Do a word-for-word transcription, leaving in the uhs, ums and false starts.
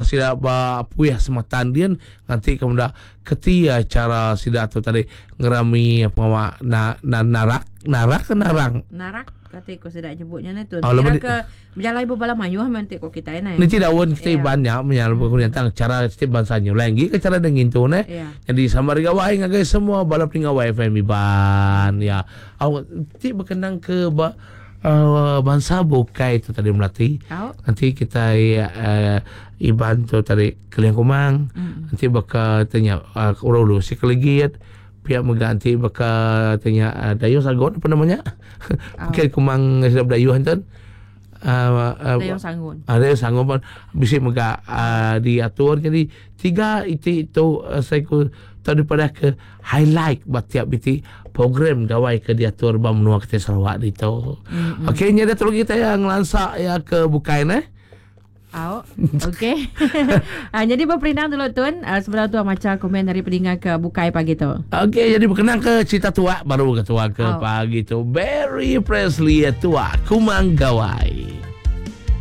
sida ba puya sematan dia nanti kemudian ketia cara sida tu tadi ngerami apa na, na narak narak ke narang narak kata ko sida nyebutnya na tu. Oh, Kira di- ke menjalai bebala mayuh nanti ko kita na. ni tidak wan kita Ya. banyak menyal kemudian tang cara setiap bansanya lagi ke cara dengan tu ne. Ya. Jadi sama rigawai ngagai semua balap ngawai F M I ban ya. Awak ti berkenang ke ba uh, bangsa bukai itu tadi melatih. Au. Nanti kita uh, iban tu tadi kalian kumang. Mm. Nanti baka tanya uh, urulu si kelegiat pihak mengganti baka tanya uh, dayo sagon apa namanya? Pakai kumang sedap dayo hantan. Uh, uh, Dayong Sangun. Ada yang sanggup pun bisa mega uh, diatur. Jadi tiga itu itu uh, saya ku tahu daripada ke highlight batiap biti program gawai ke diatur ba menua kita Sarawak itu. Mm-hmm. Okey, nyada tolong kita yang lansak ya ke bukai eh. Au. Okey. ah, jadi berperinang dulu tuan. Uh, sebelah tu macam komen dari pendengar ke bukai pagi tu. Okey, jadi berkenaan ke cerita tua baru ke tua ke Oh. pagi tu. Barry Presley tua kumang gawai.